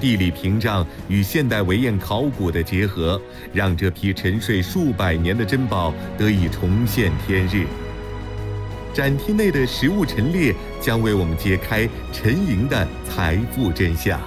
地理屏障与现代围堰考古的结合，让这批沉睡数百年的珍宝得以重现天日。展厅内的实物陈列将为我们揭开沉银的财富真相。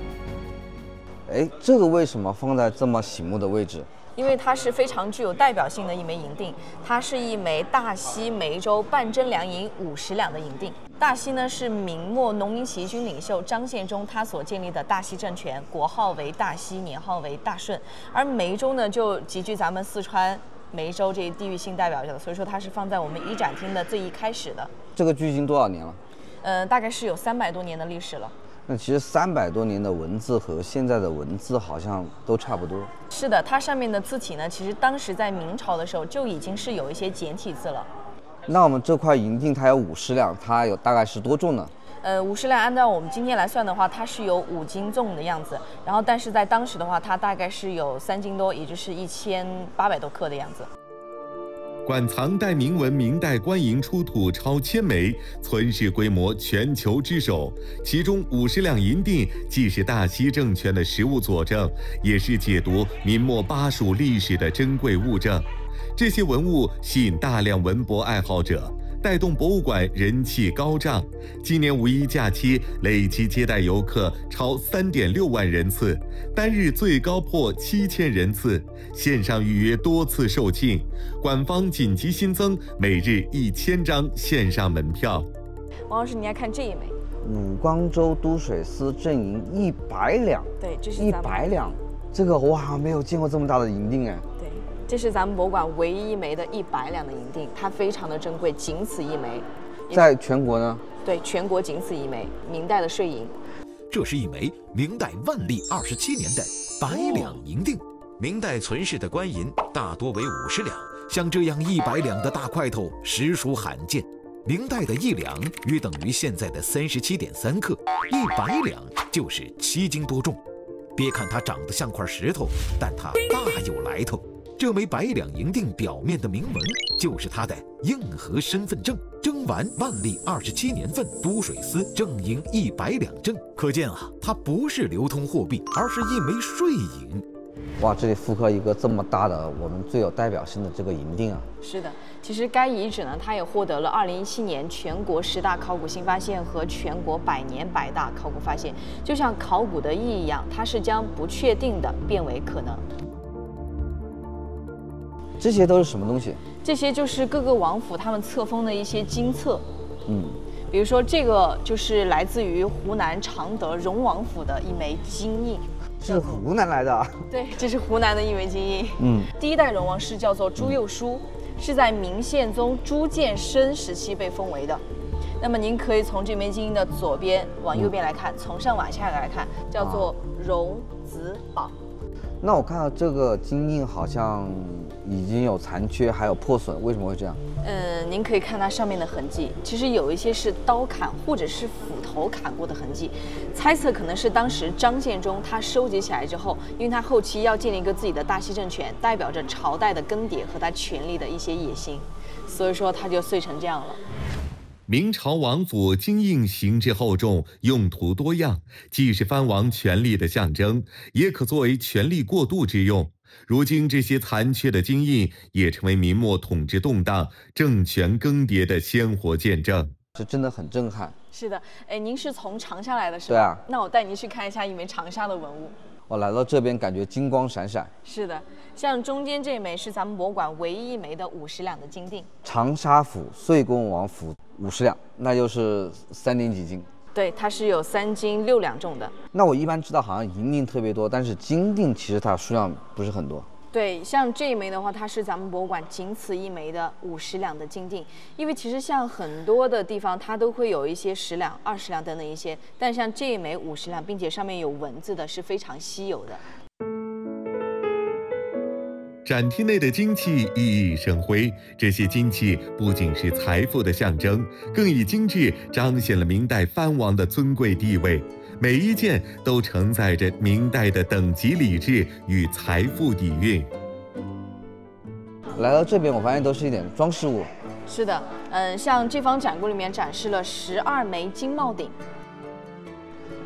这个为什么放在这么醒目的位置？ 因为它是非常具有代表性的一枚银锭，它是一枚大溪梅州半真良银50两的银锭。大溪呢是明末农民起义军领袖张献忠他所建立的大溪政权，国号为大溪，年号为大顺。而梅州呢就极具咱们四川梅州这一地域性代表的，所以说它是放在我们一展厅的最一开始的。 这个距今多少年了？ 大概是有300多年的历史了。 那其实300多年的文字和现在的文字好像都差不多。 是的，它上面的字体呢，其实当时在明朝的时候就已经是有一些简体字了。 那我们这块银锭它有50两，它有大概是多重呢 ？50两按照我们今天来算的话，它是有5斤重的样子。然后，但是在当时的话，它大概是有3斤多，也就是1800多克的样子。 馆藏带铭文明代官银出土超1000枚，存世规模全球之首。其中50两银锭既是大溪政权的实物佐证，也是解读明末巴蜀历史的珍贵物证。这些文物吸引大量文博爱好者，带动博物馆人气高涨。今年五一假期累计接待游客超3.6万人次，单日最高破7000人次，线上预约多次售罄。馆方紧急新增每日1000张线上门票。 王老师，你来看这一枚武光州都水司正银100两。 对，这是 100两，这个我好像没有见过这么大的银锭哎。 对，这是咱们博物馆唯一一枚的100两的银锭，它非常的珍贵，仅此一枚。 在全国呢？ 对，全国仅此一枚，明代的税银。 这是一枚明代万历27年的100两银锭。明代存世的官银大多为50两，像这样100两的大块头实属罕见。明代的1两约等于现在的37.3克，100两就是7斤多重。别看它长得像块石头，但它大有来头。这枚100两银锭表面的铭文就是它的应和身份证，征完万历27年份都水司正银100两证。可见啊，它不是流通货币，而是一枚税银。 哇，这里复刻一个这么大的我们最有代表性的这个银锭啊！ 是的，其实该遗址呢，它也获得了2017年全国10大考古新发现和全国100年100大考古发现。就像考古的意义一样，它是将不确定的变为可能。 这些都是什么东西？ 这些就是各个王府他们册封的一些金册。比如说这个就是来自于湖南常德荣王府的一枚金印。 是湖南来的？ 对，这是湖南的一枚金印。第1代荣王是叫做朱佑枢，是在明宪宗朱见深时期被封为的。那么您可以从这枚金印的左边往右边来看，从上往下来看，叫做荣子宝。 那我看到这个金印好像已经有残缺，还有破损，为什么会这样？ 您可以看它上面的痕迹，其实有一些是刀砍或者是斧头砍过的痕迹，猜测可能是当时张献忠他收集起来之后，因为他后期要建立一个自己的大溪政权，代表着朝代的更迭和他权力的一些野心，所以说他就碎成这样了。 明朝王府金印形制厚重，用途多样，既是藩王权力的象征，也可作为权力过渡之用。如今这些残缺的金印也成为明末统治动荡、政权更迭的鲜活见证。 是真的很震撼。 是的，您是从长沙来的是吧？ 对啊。 那我带您去看一下一枚长沙的文物。 我来到这边感觉金光闪闪。 是的，像中间这枚是咱们博物馆唯一一枚的50两的金锭。 长沙府岁贡王府50两，那就是3点几斤。 对，它是有3斤6两重的。 那我一般知道好像银锭特别多，但是金锭其实它数量不是很多。 对，像这一枚的话，它是咱们博物馆仅此一枚的50两的金锭。因为其实像很多的地方，它都会有一些10两、20两等等一些，但像这一枚50两，并且上面有文字的，是非常稀有的。 展厅内的金器熠熠生辉，这些金器不仅是财富的象征，更以精致彰显了明代藩王的尊贵地位。每一件都承载着明代的等级礼制与财富底蕴。 来到这边，我发现都是一点装饰物。 是的，像这方展柜里面展示了12枚金帽顶。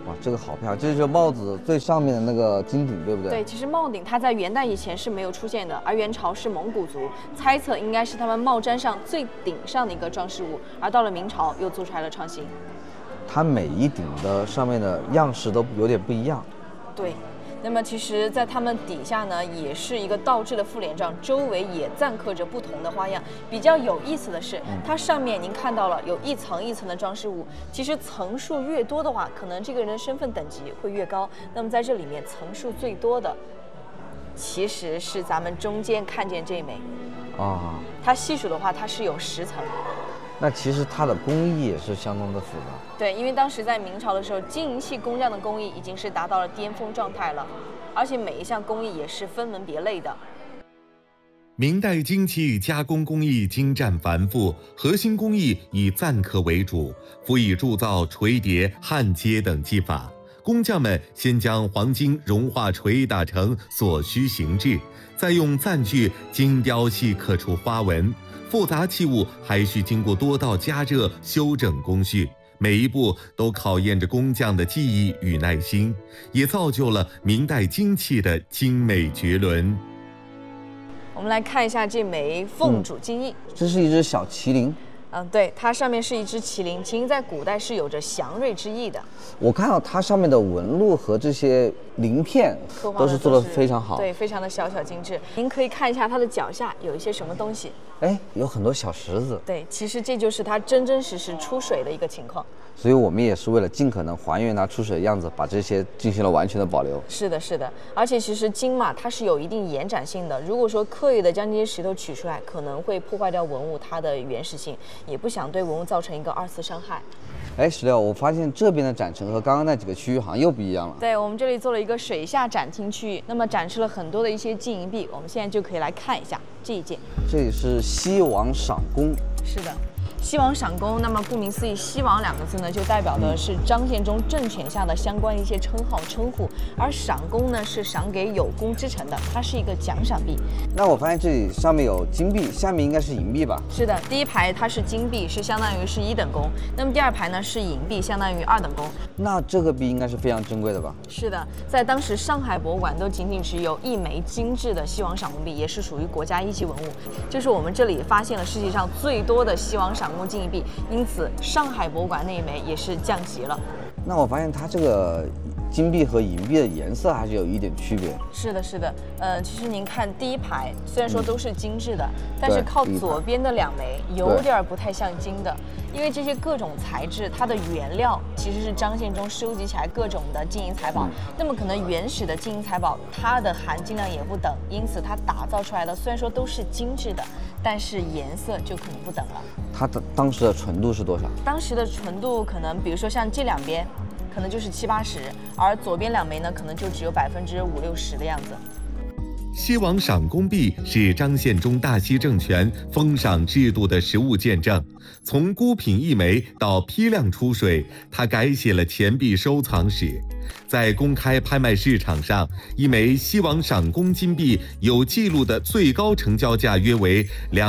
哇，这个好漂亮，这就是帽子最上面的那个金顶，对不对？ 对，其实帽顶它在元代以前是没有出现的，而元朝是蒙古族，猜测应该是他们帽簪上最顶上的一个装饰物，而到了明朝又做出来了创新。 它每一顶的上面的样式都有点不一样。 对。那么其实，在它们底下呢，也是一个倒置的副脸帐，周围也錾刻着不同的花样。比较有意思的是，它上面您看到了有一层一层的装饰物。其实层数越多的话，可能这个人的身份等级会越高。那么在这里面层数最多的，其实是咱们中间看见这枚。 啊， 它细数的话，它是有10层。 那其实它的工艺也是相当的复杂。 对，因为当时在明朝的时候，金银器工匠的工艺已经是达到了巅峰状态了，而且每一项工艺也是分门别类的。 明代金器加工工艺精湛繁复，核心工艺以錾刻为主，辅以铸造、锤叠、焊接等技法。工匠们先将黄金融化捶打成所需形制，再用錾具精雕细刻出花纹。复杂器物还需经过多道加热修整工序，每一步都考验着工匠的技艺与耐心，也造就了明代金器的精美绝伦。 我们来看一下这枚凤主金翼， 这是一只小麒麟。 对，它上面是一只麒麟，麒麟在古代是有着祥瑞之意的。 我看到它上面的纹路和这些鳞片都是做得非常好， 对，非常的小巧精致。您可以看一下它的脚下有一些什么东西， 哎，有很多小石子。 对，其实这就是它真真实实出水的一个情况。 所以我们也是为了尽可能还原它出水的样子，把这些进行了完全的保留。 是的，是的，而且其实金嘛，它是有一定延展性的。如果说刻意的将这些石头取出来，可能会破坏掉文物它的原始性，也不想对文物造成一个2次伤害。 哎，石榴，我发现这边的展陈和刚刚那几个区域好像又不一样了。 对，我们这里做了一个水下展厅区域，那么展示了很多的一些金银币，我们现在就可以来看一下这一件。 这里是西王赏功。 是的。西王赏功，那么顾名思义，西王2个字呢，就代表的是张献忠政权下的相关一些称号称呼，而赏功呢是赏给有功之臣的，它是一个奖赏币。 那我发现这里上面有金币，下面应该是银币吧？ 是的，第一排它是金币，是相当于是1等功，那么第2排呢是银币，相当于2等功。 那这个币应该是非常珍贵的吧？ 是的，在当时上海博物馆都仅仅只有1枚精致的西王赏功币，也是属于国家一级文物。就是我们这里发现了世界上最多的西王赏功金银币，因此上海博物馆那一枚也是降级了。 那我发现它这个金币和银币的颜色还是有一点区别。 是的，是的，其实您看第一排虽然说都是精致的，但是靠左边的2枚有点不太像金的，因为这些各种材质它的原料其实是张献忠收集起来各种的金银财宝，那么可能原始的金银财宝它的含金量也不等，因此它打造出来的虽然说都是精致的，但是颜色就可能不等了。 它的当时的纯度是多少？ 当时的纯度可能，比如说像这2边，可能就是70-80%，而左边2枚呢，可能就只有50%-60%的样子。 西王赏功币是张献忠大西政权封赏制度的实物见证。从孤品1枚到批量出水，他改写了钱币收藏史。在公开拍卖市场上，1枚西王赏功金币有记录的最高成交价约为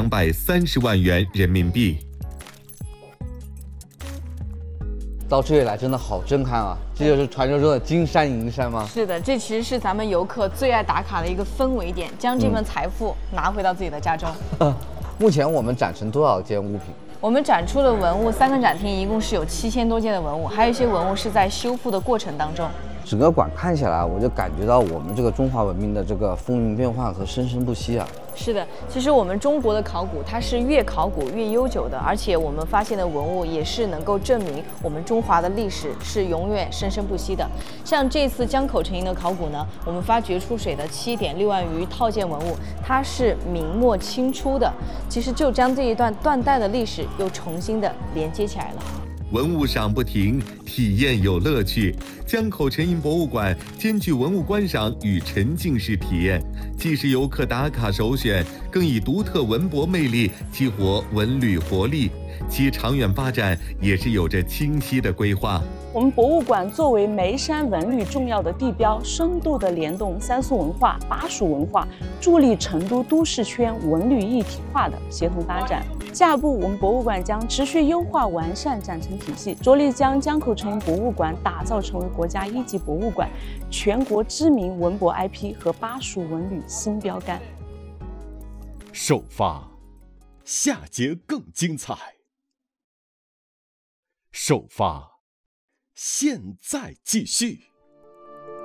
230万元人民币。 到这里来真的好震撼啊！这就是传说中的金山银山吗？ 是的，这其实是咱们游客最爱打卡的一个氛围点，将这份财富拿回到自己的家中。 目前我们展陈多少件物品？ 我们展出的文物3个展厅一共是有7000多件的文物，还有一些文物是在修复的过程当中。 整个馆看下来，我就感觉到我们这个中华文明的这个风云变幻和生生不息啊。 是的，其实我们中国的考古它是越考古越悠久的，而且我们发现的文物也是能够证明我们中华的历史是永远生生不息的。像这次江口城营的考古呢，我们发掘出水的7.6万余套件文物，它是明末清初的，其实就将这一段断代的历史又重新的连接起来了。 文物赏不停，体验有乐趣。江口城营博物馆兼具文物观赏与沉浸式体验，既是游客打卡首选，更以独特文博魅力激活文旅活力。 其长远发展也是有着清晰的规划。 我们博物馆作为眉山文旅重要的地标，深度的联动三苏文化、巴蜀文化，助力成都都市圈文旅一体化的协同发展。下一步，我们博物馆将持续优化完善展陈体系，着力将江口城博物馆打造成为国家1级博物馆、全国知名文博 IP 和巴蜀文旅新标杆。 首发，下节更精彩。首发，现在继续。